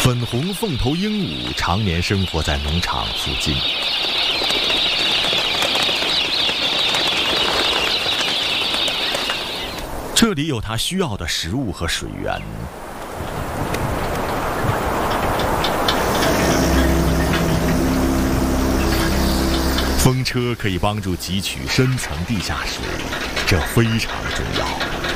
粉红凤头鹦鹉常年生活在农场附近。这里有它需要的食物和水源。风车可以帮助汲取深层地下水，这非常重要。